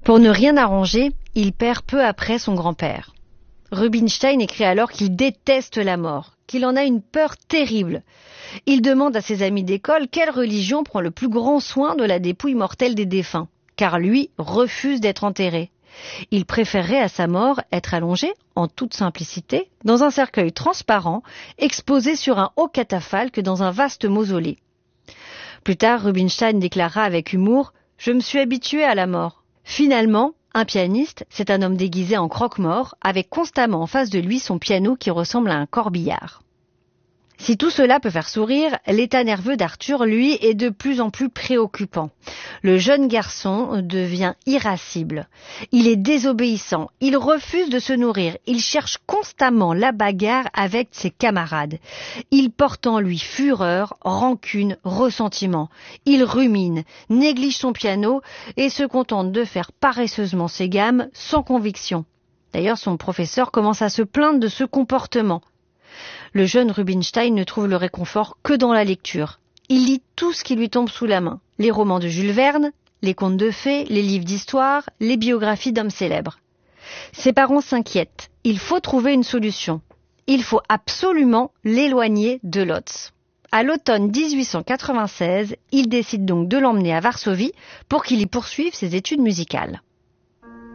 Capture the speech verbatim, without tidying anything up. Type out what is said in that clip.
Pour ne rien arranger, il perd peu après son grand-père. Rubinstein écrit alors qu'il déteste la mort, qu'il en a une peur terrible. Il demande à ses amis d'école quelle religion prend le plus grand soin de la dépouille mortelle des défunts, car lui refuse d'être enterré. Il préférerait à sa mort être allongé, en toute simplicité, dans un cercueil transparent, exposé sur un haut catafalque dans un vaste mausolée. Plus tard, Rubinstein déclara avec humour « Je me suis habitué à la mort ». Finalement, un pianiste, c'est un homme déguisé en croque-mort, avec constamment en face de lui son piano qui ressemble à un corbillard. Si tout cela peut faire sourire, l'état nerveux d'Arthur, lui, est de plus en plus préoccupant. Le jeune garçon devient irascible. Il est désobéissant, il refuse de se nourrir, il cherche constamment la bagarre avec ses camarades. Il porte en lui fureur, rancune, ressentiment. Il rumine, néglige son piano et se contente de faire paresseusement ses gammes sans conviction. D'ailleurs, son professeur commence à se plaindre de ce comportement. Le jeune Rubinstein ne trouve le réconfort que dans la lecture. Il lit tout ce qui lui tombe sous la main. Les romans de Jules Verne, les contes de fées, les livres d'histoire, les biographies d'hommes célèbres. Ses parents s'inquiètent. Il faut trouver une solution. Il faut absolument l'éloigner de Łódź. À l'automne dix-huit cent quatre-vingt-seize, il décide donc de l'emmener à Varsovie pour qu'il y poursuive ses études musicales.